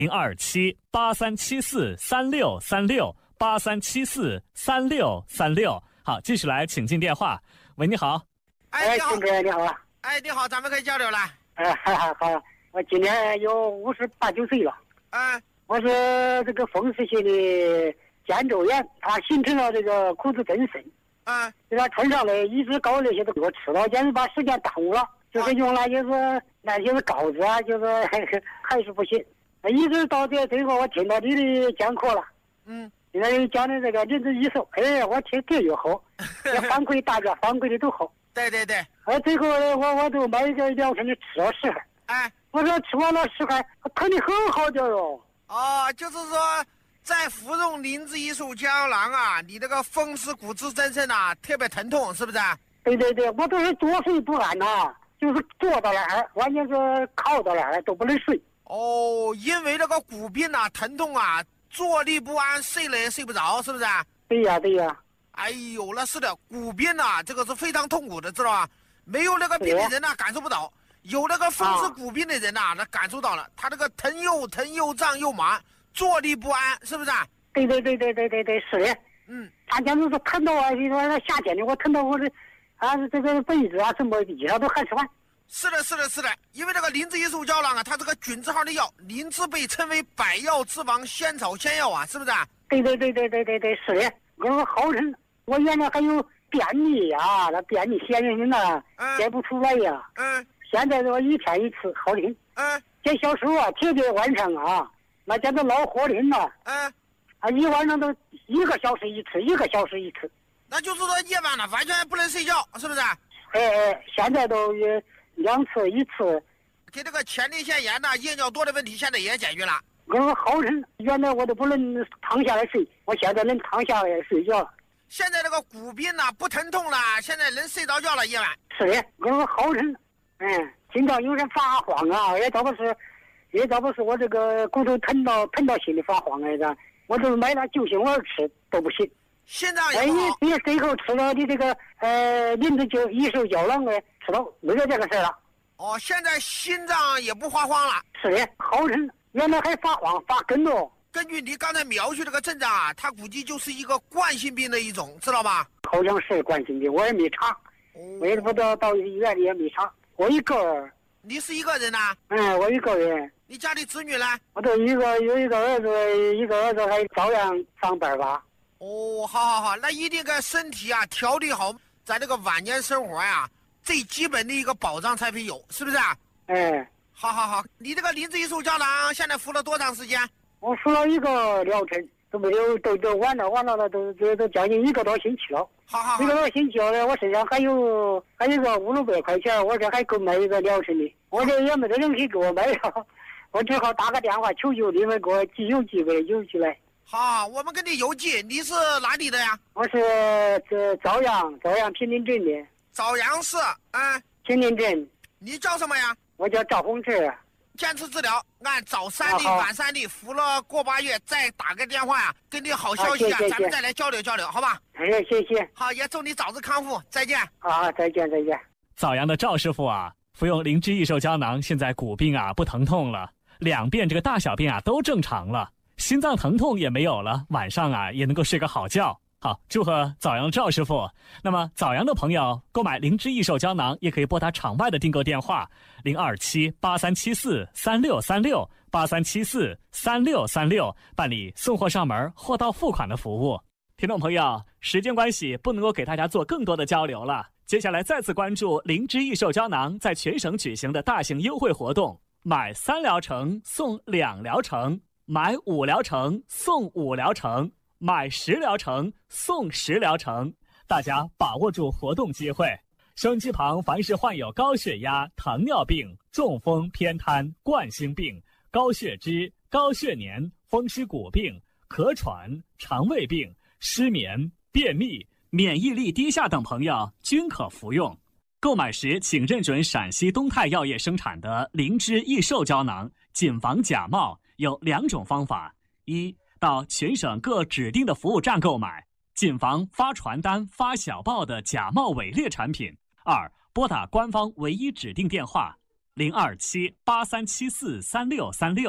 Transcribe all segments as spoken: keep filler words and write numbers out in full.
零二七八三七四三六三六八三七四三六三六。好，继续来，请进电话。喂，你好。 哎， 金哥，你好啊。 哎，你好，咱们可以交流了。 哎，好好好，我今年有五十八九岁了。 嗯， 我是这个风湿性的肩周炎，它形成了这个骨质增生。 嗯， 给它穿上来，一直搞那些都给我吃了，简直把时间耽误了。就是用来就是那些膏子啊，就是还是不行。一直到这最后，我听到你的讲课了。 嗯， 现在讲的这个灵芝益寿，哎，我听这又好，也反馈大家反馈的都好。 对对对。 哎，最后呢，我我都买一个疗程的吃了十盒。 哎， 我说吃完了十盒，疼的很好点哟。 哦，就是说，在服用灵芝益寿胶囊啊，你这个风湿骨质增生啊，特别疼痛，是不是？ 对对对，我都是坐睡不安呐、啊，就是坐到那儿，完全是靠到那儿都不能睡。 哦，因为这个骨病啊，疼痛啊，坐立不安，睡了也睡不着，是不是？ 对呀对呀。 哎呦，那是的，骨病啊，这个是非常痛苦的，知道吧？没有那个病的人呢、啊，感受不到；有那个风湿骨病的人呐、啊，那感受到了，他这个疼又疼又胀又麻，坐立不安，是不是？ 对对对对对对对，是的。 嗯， 他简直是疼到啊！你说那夏天的我疼到我这，啊这个被子啊什么地上都汗出完。 是的，是的，是的，因为这个灵芝益寿胶囊啊，它这个菌字号的药，灵芝被称为百药之王、仙草仙药啊，是不是？ 对对对对对对对，是的，我说好人，我原来还有便秘呀，那便秘显人呐，解不出来呀。 嗯。 现在我一天一次好灵。 嗯。 这小时候啊，天天晚上啊，那简直老火灵了。 嗯。 啊，一晚上都一个小时一次，一个小时一次。 那就是说夜晚了，完全不能睡觉，是不是？ 哎哎，现在都也两次一次。 给这个前列腺炎呐、夜尿多的问题，现在也解决了。 我说好人，原来我都不能躺下来睡，我现在能躺下来睡觉了。 现在这个骨病呐、不疼痛了，现在能睡着觉了，夜晚。 是的，我说好人，嗯，经常有人发慌啊，也找不是，也找不是我这个骨头疼到疼到心里发慌来着，我都买了救心丸吃都不行。 心脏也不好。哎，你你最后吃了你这个呃灵芝就益寿胶囊的，吃了没有这个事了。 哦，现在心脏也不发慌了。 是的，好人，原来还发慌发根哦。 根据你刚才描述这个症状啊，它估计就是一个冠心病的一种，知道吧？ 好像是冠心病，我也没查，哦、我也不知道，到医院里也没查。我一个人。 你是一个人呐、啊？ 嗯，我一个人。 你家里子女呢？ 我都一个有一个儿子，一个儿子还照样上班吧。 哦，好好好，那一定跟身体啊调理好，在这个晚年生活呀、啊，最基本的一个保障才会有，是不是啊？ 哎， 好好好，你这个灵芝益寿胶囊现在服了多长时间？ 我服了一个疗程，都没有，都都完了完了了，都都都将近一个多星期了。 好好好， 一个多星期了，我身上还有还有个五六百块钱，我这还够买一个疗程的，我这也没得人可以给我买了，我只好打个电话求求你们给我寄邮寄给邮寄来。 好，我们给你邮寄。你是哪里的呀？ 我是这枣阳，枣阳平林镇的。 枣阳市，嗯， 平林镇。 你叫什么呀？ 我叫赵洪志。 坚持治疗，按早三粒、晚三粒，服了过八月，再打个电话呀、啊，给你好消息啊， 啊谢谢咱们再来交流交流，好吧？ 哎，谢谢。 好，也祝你早日康复，再见。 啊，再见再见。 枣阳的赵师傅啊，服用灵芝益寿胶囊，现在骨病啊不疼痛了，两便这个大小便啊都正常了。心脏疼痛也没有了，晚上啊也能够睡个好觉。好，祝贺枣阳的赵师傅。那么枣阳的朋友购买灵芝益寿胶囊，也可以拨打场外的订购电话零二七八三七四三六三六八三七四三六三六，办理送货上门、货到付款的服务。听众朋友，时间关系不能够给大家做更多的交流了，接下来再次关注灵芝益寿胶囊在全省举行的大型优惠活动，买三疗程送两疗程。买五疗程送五疗程，买十疗程送十疗程，大家把握住活动机会。收音机旁凡是患有高血压、糖尿病、中风、偏瘫、冠心病、高血脂、高血粘、风湿骨病、咳喘、肠胃病、失眠、便秘、免疫力低下等朋友均可服用。购买时请认准陕西东泰药业生产的灵芝益寿胶囊，谨防假冒。有两种方法：一，到全省各指定的服务站购买，谨防发传单、发小报的假冒伪劣产品；二，拨打官方唯一指定电话零二七八三七四三六三六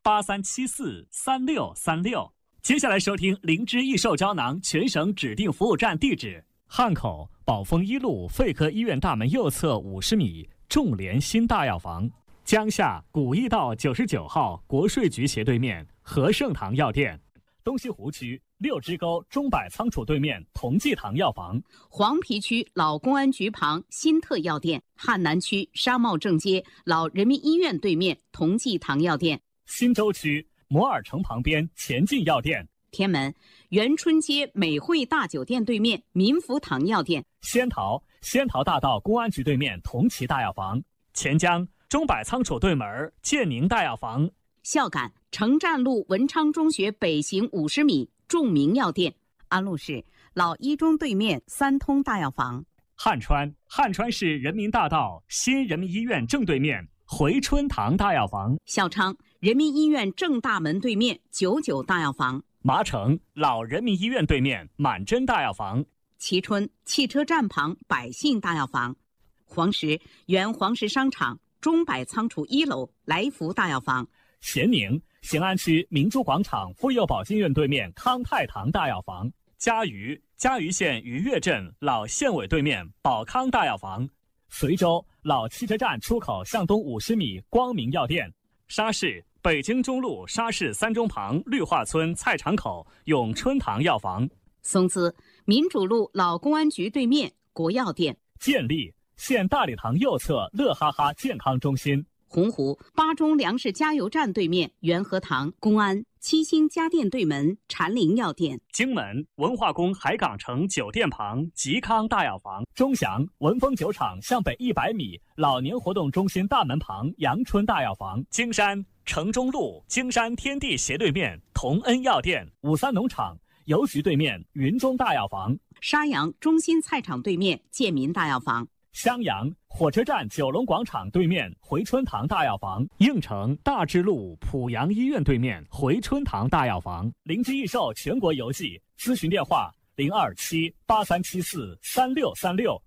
八三七四三六三六。接下来收听灵芝益寿胶囊全省指定服务站地址：汉口宝丰一路肺科医院大门右侧五十米众联新大药房，江夏古驿道九十九号国税局斜对面和盛堂药店，东西湖区六支沟中百仓储对面同济堂药房， 黄陂区老公安局旁新特药店，汉南区商贸正街老人民医院对面同济堂药店， 新洲区摩尔城旁边前进药店， 天门元春街美汇大酒店对面民福堂药店， 仙桃仙桃大道公安局对面同齐大药房，钱江中百仓储对门建宁大药房， 孝感城站路文昌中学北行五十米众明药店，安陆市老一中对面三通大药房， 汉川汉川市人民大道新人民医院正对面回春堂大药房， 孝昌人民医院正大门对面九九大药房， 麻城老人民医院对面满珍大药房， 蕲春汽车站旁百信大药房，黄石原黄石商场中百仓储一楼来福大药房， 咸宁咸安区明珠广场妇幼保健院对面康泰堂大药房，嘉鱼嘉鱼县鱼跃镇老县委对面宝康大药房，随州老汽车站出口向东五十米光明药店，沙市北京中路沙市三中旁绿化村菜场口永春堂药房， 松滋民主路老公安局对面国药店， 建立县大礼堂右侧乐哈哈健康中心， 洪湖巴中粮食加油站对面元和堂公安七星家电对门禅林药店， 荆门文化宫海港城酒店旁吉康大药房，钟祥文峰酒厂向北一百米老年活动中心大门旁阳春大药房，京山城中路京山天地斜对面同恩药店，五三农场邮局对面云中大药房， 沙阳中心菜场对面建民大药房， 襄阳火车站九龙广场对面回春堂大药房，应城大智路濮阳医院对面回春堂大药房，灵芝益寿全国邮寄，咨询电话零二七八三七四三六三六。